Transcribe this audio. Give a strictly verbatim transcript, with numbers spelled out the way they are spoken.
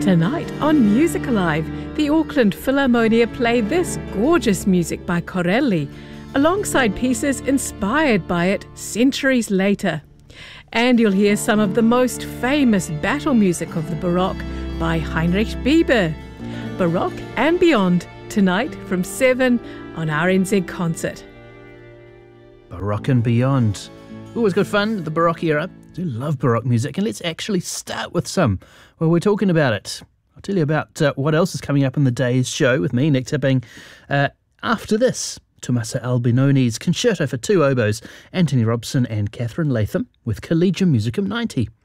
Tonight on Music Alive, the Auckland Philharmonia play this gorgeous music by Corelli, alongside pieces inspired by it centuries later. And you'll hear some of the most famous battle music of the Baroque by Heinrich Bieber. Baroque and Beyond, tonight from seven on R N Z Concert. Baroque and Beyond. Always good fun, the Baroque era. I do love Baroque music, and let's actually start with some while we're talking about it. I'll tell you about uh, what else is coming up in the day's show with me, Nick Tipping, uh, after this. Tommaso Albinoni's Concerto for Two Oboes, Anthony Robson and Catherine Latham with Collegium Musicum ninety.